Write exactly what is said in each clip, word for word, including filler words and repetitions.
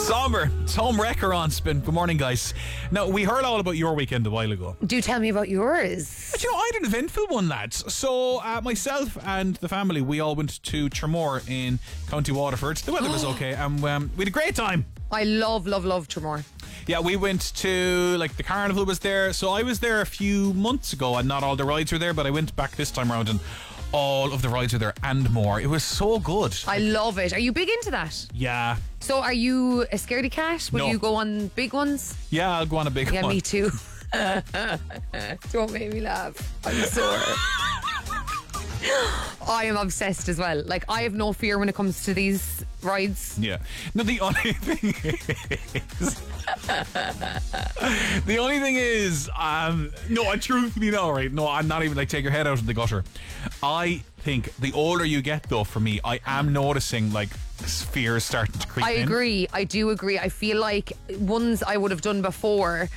Somber, Tom Wrecker on Spin. Good morning, guys. Now, we heard all about your weekend a while ago. Do tell me about yours. But you know, I had an eventful one, lads. So, uh, myself and the family, we all went to Tremor in County Waterford. The weather was okay, and um, we had a great time. I love, love, love Tremor. Yeah, we went to, like, the carnival was there. So I was there a few months ago, and not all the rides were there, but I went back this time around, and all of the rides are there and more. It was so good. I love it. Are you big into that? Yeah. So are you a scaredy cat? Will No. you go on big ones? Yeah, I'll go on a big Yeah, one. me too. Don't make me laugh. I'm sore. I am obsessed as well. Like, I have no fear when it comes to these rides. Yeah. No, the only thing is... the only thing is... Um, no, I truthfully know, right? No, I'm not even like, take your head out of the gutter. I think the older you get, though, for me, I am noticing, like, fear is starting to creep I in. agree. I do agree. I feel like ones I would have done before,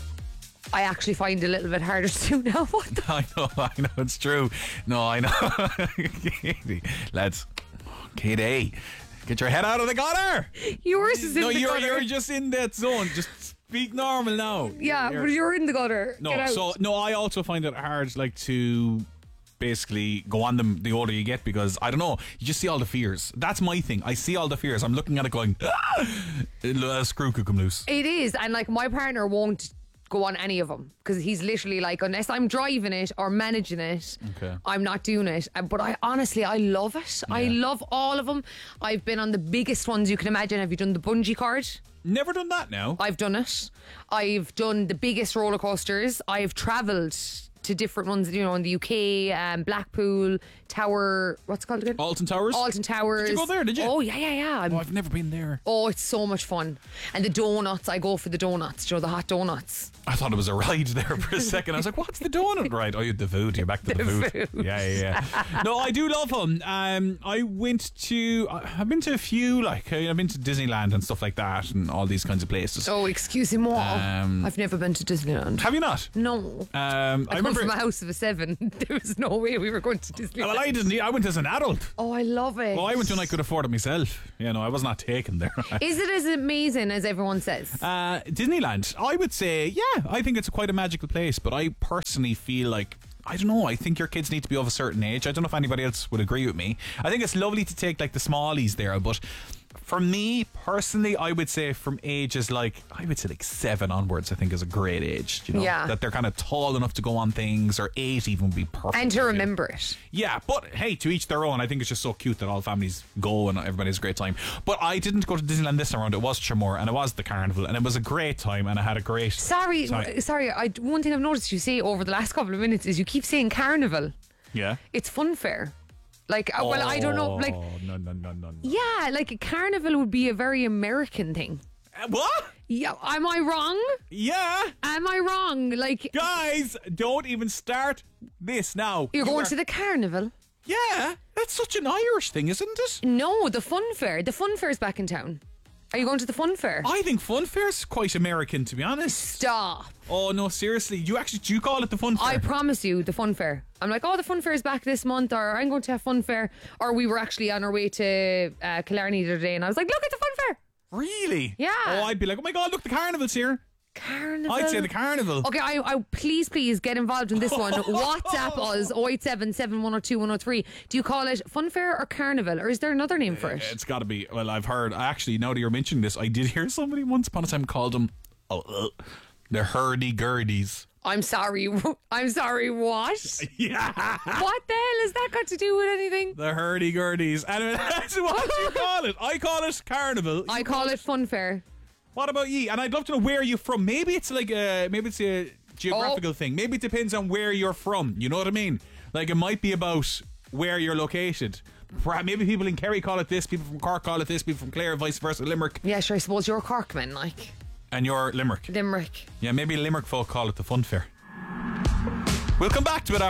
I actually find a little bit harder to do now. What the I know, I know, it's true. No, I know. Katie, lads, Katie, get your head out of the gutter. Yours is in no, the you're gutter. you're just in that zone. Just speak normal now. Yeah, You're- but you're in the gutter. No, Get out. so no, I also find it hard, like, to basically go on them the older you get, because I don't know, you just see all the fears. That's my thing. I see all the fears. I'm looking at it going, ah! A screw could come loose. It is, and like my partner won't go on any of them because he's literally like, unless I'm driving it or managing it, Okay. I'm not doing it. Uh, But I honestly, I love it. I Yeah. love all of them. I've been on the biggest ones you can imagine. Have you done the bungee cord? Never done that now. I've done it. I've done the biggest roller coasters. I've travelled to different ones, you know, in the U K, um, Blackpool, Tower, what's it called again? Alton Towers? Alton Towers. Did you go there, did you? Oh, yeah, yeah, yeah. I'm- Oh, I've never been there. oh, it's so much fun. And the donuts, I go for the donuts, you know, the hot donuts. I thought it was a ride there for a second. I was like, what's the donut ride? Oh, you the food. You're back to the, food. food. Yeah, yeah, yeah. No, I do love them. Um, I went to, I've been to a few, like, I've been to Disneyland and stuff like that, and all these kinds of places. Oh, excusez-moi. Um, I've never been to Disneyland. Have you not? No. Um, I, I come remember. from a house of a seven. There was no way we were going to Disneyland. Well, I didn't. I went as an adult. Oh, I love it. Well, I went when I could afford it myself. You know, I was not taken there. Is it as amazing as everyone says? Uh, Disneyland, I would say, yeah, I think it's quite a magical place, but I personally feel like, I don't know, I think your kids need to be of a certain age. I don't know if anybody else would agree with me. I think it's lovely to take, like, the smallies there, but for me, personally, I would say from ages like, I would say like seven onwards, I think is a great age. You know, Yeah. that they're kind of tall enough to go on things, or eight even would be perfect. And to you know. remember it. Yeah, but hey, to each their own. I think it's just so cute that all families go and everybody has a great time. But I didn't go to Disneyland this time around. It was Tremor and it was the carnival, and it was a great time, and I had a great. Sorry, Sorry. sorry. I, one thing I've noticed you say over the last couple of minutes is you keep saying carnival. Yeah. It's fun fair. Like, uh, well, I don't know. Like, Oh, no, no, no, no, no. yeah, like a carnival would be a very American thing. Uh, What? Yeah, am I wrong? Yeah. Am I wrong? Like, Guys, don't even start this now. you're You going are- to the carnival? Yeah, that's such an Irish thing, isn't it? No, the fun fair. The fun fair's back in town. Are you going to the fun fair? I think Fun Fair's quite American, to be honest. Stop. Oh, no, seriously. You actually, do you call it the Fun Fair? I promise you, the fun fair. I'm like, oh, the fun fair is back this month, or I'm going to have fun fair. Or we were actually on our way to uh, Killarney the other day, and I was like, look at the fun fair. Really? Yeah. Oh, I'd be like, oh my God, look, the carnival's here. Carnival. I'd say the carnival. Okay, I, I please, please get involved in this one. WhatsApp us oh eight seven, seven one oh two, one oh three. Do you call it fun fair or carnival, or is there another name for it? It's got to be. Well, I've heard. Actually, now that you're mentioning this, I did hear somebody once upon a time called them oh, uh, the hurdy-gurdies. I'm sorry. I'm sorry. What? Yeah. What the hell has that got to do with anything? The hurdy-gurdies. And that's what you call it. I call it carnival. I call it fun fair. What about ye? And I'd love to know where you're from. Maybe it's like a, maybe it's a geographical Oh. thing. Maybe it depends on where you're from. You know what I mean? Like, it might be about where you're located. Perhaps- Maybe people in Kerry call it this, people from Cork call it this, people from Clare, vice versa, Limerick. Yeah, sure. I suppose you're Corkman, like And you're Limerick. Limerick. Yeah, maybe Limerick folk call it the Fun Fair. We'll come back to it after.